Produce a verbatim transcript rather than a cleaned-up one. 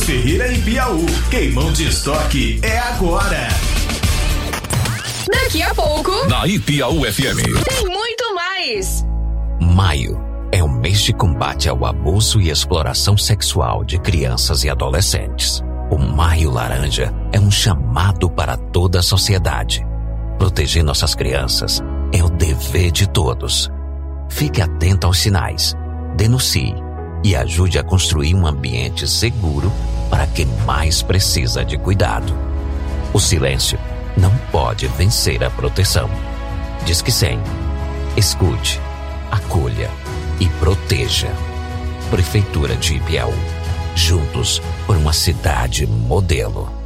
Ferreira e Piauí. Queimão de estoque é agora. Daqui a pouco, na Ipiaú F M, tem muito mais. Maio é o mês de combate ao abuso e exploração sexual de crianças e adolescentes. O Maio Laranja é um chamado para toda a sociedade. Proteger nossas crianças é o dever de todos. Fique atento aos sinais, denuncie e ajude a construir um ambiente seguro para quem mais precisa de cuidado. O silêncio não pode vencer a proteção. Disque cem. Escute, acolha e proteja. Prefeitura de Ipiaú. Juntos por uma cidade modelo.